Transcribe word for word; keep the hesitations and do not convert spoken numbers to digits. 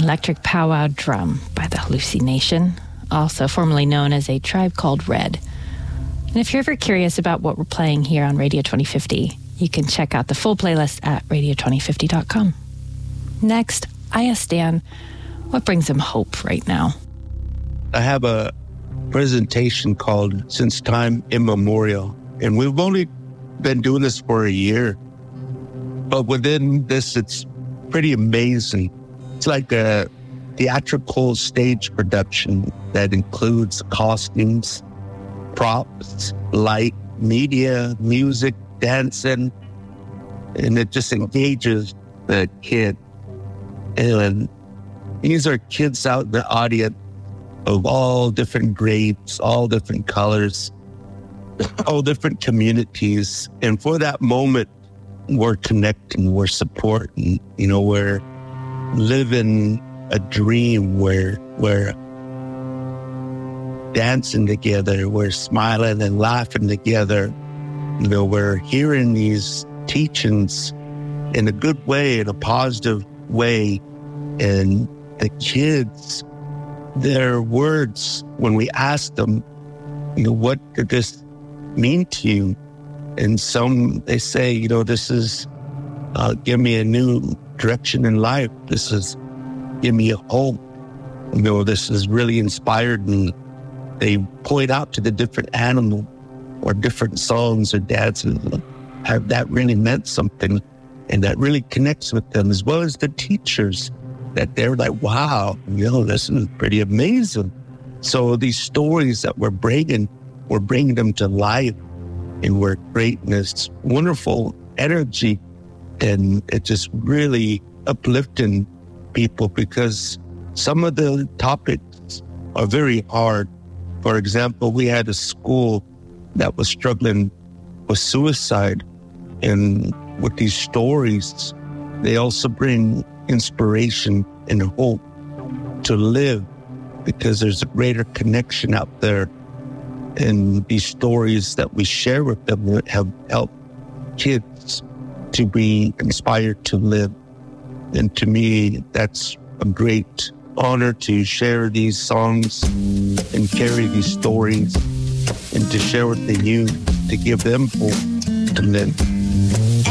Electric Powwow Drum by the Hallucination, also formerly known as A Tribe Called Red. And if you're ever curious about what we're playing here on Radio twenty fifty, you can check out the full playlist at radio twenty fifty dot com. Next, I asked Dan what brings him hope right now. I have a presentation called Since Time Immemorial, and we've only been doing this for a year. But within this, it's pretty amazing. It's like a theatrical stage production that includes costumes, props, light, media, music, dancing, and it just engages the kid. And these are kids out in the audience of all different grades, all different colors, all different communities. And for that moment, we're connecting, we're supporting, you know, we're living a dream where we're dancing together, we're smiling and laughing together. You know, we're hearing these teachings in a good way, in a positive way. And the kids, their words, when we ask them, you know, what did this mean to you? And some, they say, you know, this is, uh, give me a new direction in life. This is, give me a hope. You know, this has really inspired me. They point out to the different animal or different songs or dances have that really meant something, and that really connects with them, as well as the teachers, that they're like, wow, you know, this is pretty amazing. So these stories that we're bringing, we're bringing them to life, and we're creating this wonderful energy, and it's just really uplifting people, because some of the topics are very hard. For example, we had a school that was struggling with suicide, and with these stories, they also bring inspiration and hope to live, because there's a greater connection out there. And these stories that we share with them have helped kids to be inspired to live. And to me, that's a great honor to share these songs and carry these stories and to share with the youth, to give them hope to live.